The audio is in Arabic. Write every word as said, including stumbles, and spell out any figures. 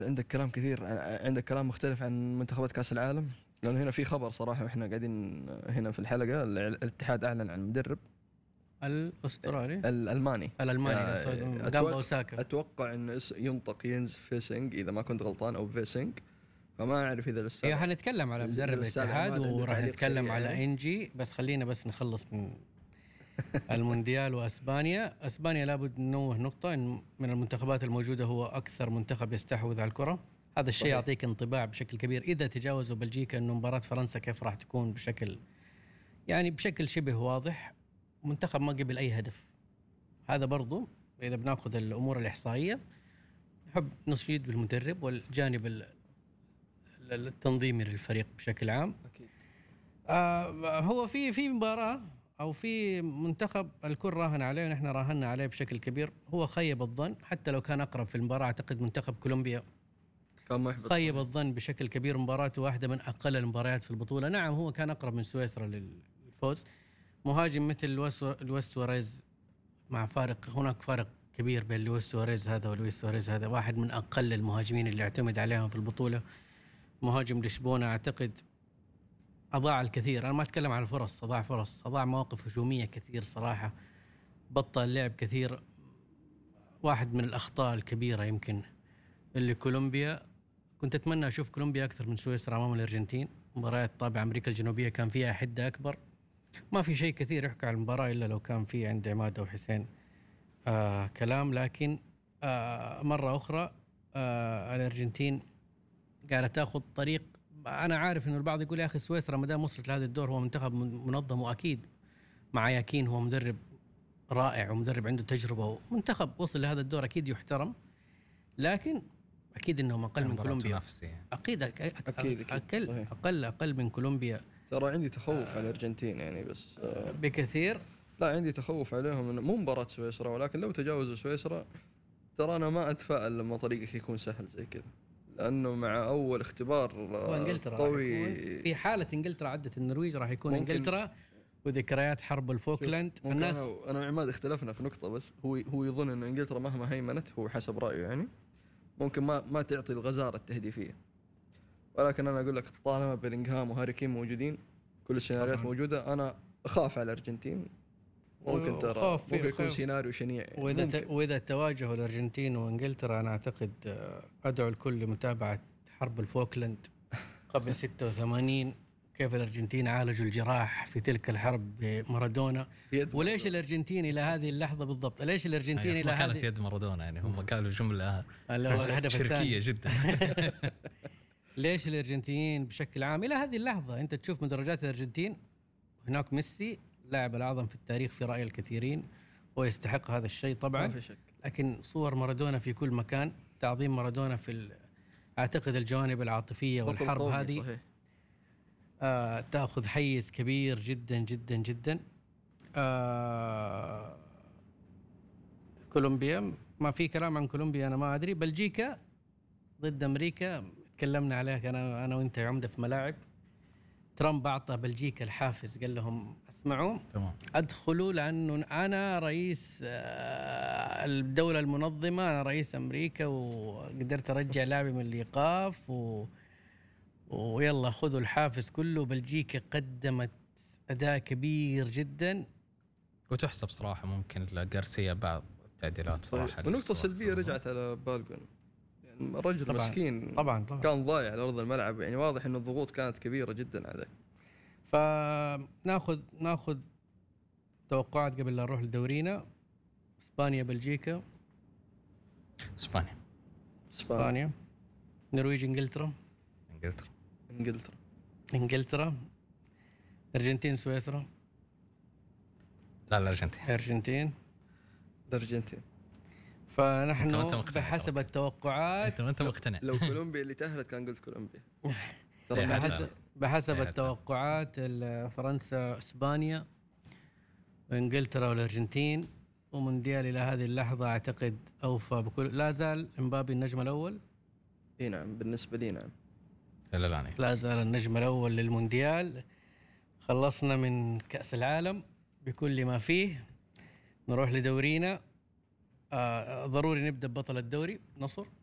عندك كلام كثير، عندك كلام مختلف عن منتخبات كأس العالم، لأنه هنا في خبر صراحة وإحنا قاعدين هنا في الحلقة. الاتحاد أعلن عن مدرب الأسترالي الألماني الألماني قام بأوساكا. أتوقع إنه ينطق ينز فيسنج إذا ما كنت غلطان أو فيسنج، فما أعرف إذا لسه. إيه حنتكلم على مدرب الاتحاد وراح نتكلم على يعني. إنجي بس خلينا بس نخلص من المونديال وأسبانيا. أسبانيا لابد ننوه نقطة إن من المنتخبات الموجودة هو أكثر منتخب يستحوذ على الكرة. هذا الشيء يعطيك انطباع بشكل كبير. إذا تجاوزوا بلجيكا إنه مباراة فرنسا كيف راح تكون بشكل يعني بشكل شبه واضح. منتخب ما قبل أي هدف. هذا برضو إذا بناخذ الأمور الإحصائية نحب نشيد بالمدرب والجانب التنظيمي للفريق بشكل عام. أكيد. آه هو في في مباراة أو في منتخب الكل راهن عليه ونحن راهنا عليه بشكل كبير. هو خيب الظن حتى لو كان أقرب في المباراة. أعتقد منتخب كولومبيا خيب الظن بشكل كبير. مباراته واحدة من أقل المباريات في البطولة. نعم هو كان أقرب من سويسرا للفوز. مهاجم مثل لويس سواريز مع فارق، هناك فارق كبير بين لويس سواريز هذا ولويس سواريز هذا. واحد من أقل المهاجمين اللي اعتمد عليهم في البطولة. مهاجم لشبونة أعتقد أضاع الكثير. أنا ما أتكلم عن الفرص، أضاع فرص، أضاع مواقف هجومية كثير صراحة. بطل اللعب كثير. واحد من الأخطاء الكبيرة يمكن اللي كولومبيا، كنت أتمنى أشوف كولومبيا أكثر من سويسرا أمام الأرجنتين. مباريات طابع أمريكا الجنوبية كان فيها حدة أكبر. ما في شيء كثير يحكي عن المباراة إلا لو كان في عند عماد أو حسين آه كلام. لكن آه مرة أخرى آه الأرجنتين قاعدة تأخذ طريق. أنا عارف إنه البعض يقول يا أخي سويسرا ما دام وصلت لهذا الدور هو منتخب منظم، وأكيد مع ياكين هو مدرب رائع ومدرب عنده تجربة ومنتخب وصل لهذا الدور أكيد يحترم. لكن أكيد إنهم أقل من كولومبيا. أكيد أكيد أكيد أقل أقل أقل من كولومبيا. ترى عندي تخوف على الأرجنتين يعني بس آه بكثير. لا عندي تخوف عليهم إنه مو مباراة سويسرا، ولكن لو تجاوزوا سويسرا ترى أنا ما أتفائل لما طريقك يكون سهل زي كذا، لأنه مع أول اختبار قوي في حالة إنجلترا عدت النرويج راح يكون إنجلترا وذكريات حرب الفوكلاند. الناس أنا وعماد اختلفنا في نقطة بس. هو هو يظن إنه إنجلترا مهما هيمنت هو حسب رأيه يعني ممكن ما ما تعطي الغزارة التهديفية، ولكن أنا أقول لك طالما بيلينغهام وهاري كين موجودين كل السيناريوهات موجودة. أنا أخاف على الأرجنتين. ممكن ترى ممكن يكون سيناريو شنيع يعني. وإذا ت... وإذا تواجهوا الأرجنتين وإنجلترا أنا أعتقد أدعو الكل لمتابعة حرب الفوكلاند قبل ستة وثمانين. كيف الأرجنتين عالجوا الجراح في تلك الحرب بمارادونا. وليش الأرجنتين إلى هذه اللحظة بالضبط؟ ليش الأرجنتين إلى هذه كانت يد مارادونا يعني هم قالوا جملة الهدف شركية جدا. ليش الأرجنتين بشكل عام إلى هذه اللحظة أنت تشوف مدرجات الأرجنتين هناك ميسي اللاعب الأعظم في التاريخ في رأي الكثيرين ويستحق هذا الشيء طبعا. ما في شك. لكن صور مارادونا في كل مكان. تعظيم مارادونا في ال... أعتقد الجوانب العاطفية والحرب هذه آه تأخذ حيز كبير جدا جدا جدا. آه كولومبيا ما في كلام عن كولومبيا. أنا ما أدري. بلجيكا ضد أمريكا تكلمنا عليها أنا أنا وأنت يا عمدة في ملاعب. ترامب أعطى بلجيكا الحافز قال لهم اسمعوا تمام أدخلوا لأنه أنا رئيس الدولة المنظمة، أنا رئيس أمريكا وقدرت أرجع لاعبي من الإيقاف و... ويلا خذوا الحافز كله. بلجيكا قدمت أداء كبير جدا وتحسب صراحة ممكن لغارسيا بعض التعديلات صراحة. ونقطة سلبية رجعت على بالغون يعني الرجل طبعاً مسكين طبعاً طبعاً كان ضايع على أرض الملعب يعني واضح إنه الضغوط كانت كبيرة جدا عليه. فناخذ ناخذ توقعات قبل لا نروح لدورينا. إسبانيا بلجيكا. إسبانيا إسبانيا. نرويج إنجلترا. إنجلترا إنجلترا إنجلترا. أرجنتين سويسرا. لا الأرجنتين أرجنتين الأرجنتين. فنحن بحسب التوقعات انت انت مقتنع. لو كولومبيا اللي تأهلت كان قلت كولومبيا. ترى بحسب بحسب التوقعات فرنسا اسبانيا وانجلترا والارجنتين. ومونديال الى هذه اللحظه اعتقد اوفى بكل. لا زال امبابي النجم الاول. اي نعم بالنسبه لي نعم. لا لا لا زال النجم الاول للمونديال. خلصنا من كأس العالم بكل ما فيه. نروح لدورينا. آه ضروري نبدأ ببطل الدوري نصر.